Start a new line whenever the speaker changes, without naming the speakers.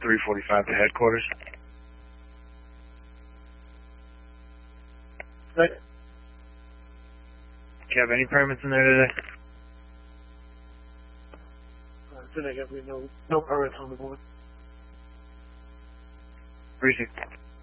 345 to headquarters.
Right.
Do you have any permits in there today?
Today, we no permits on the board.
Precinct.